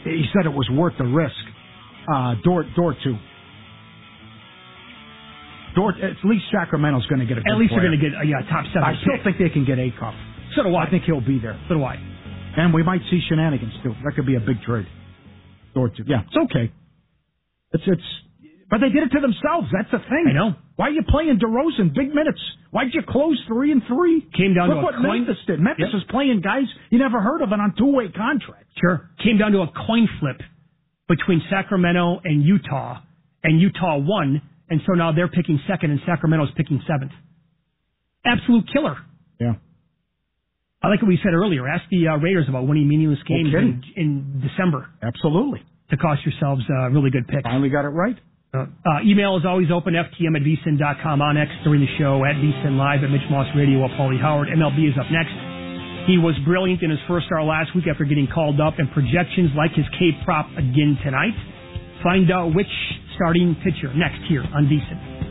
He said it was worth the risk. Dort too. Dort, at least Sacramento's going to get a good At least player. they're going to get top 7. I still think they can get Acuff. So do I. I think he'll be there. So do I. And we might see shenanigans too. That could be a big trade. Dort too. Yeah, it's okay. But they did it to themselves. That's the thing. I know. Why are you playing DeRozan big minutes? Why'd you close 3-3? Came down Look to a what coin. Memphis did. Memphis is playing guys you never heard of and on two-way contracts. Sure. Came down to a coin flip between Sacramento and Utah won, and so now they're picking second and Sacramento's picking 7th. Absolute killer. Yeah. I like what we said earlier. Ask the Raiders about winning meaningless games in December. Absolutely. To cost yourselves a really good pick. Finally got it right. Email is always open, ftm@vsin.com, on X during the show, at vsin live, at Mitch Moss Radio, at Paulie Howard. MLB is up next. He was brilliant in his first start last week after getting called up, and projections like his K prop again tonight. Find out which starting pitcher next here on VSiN.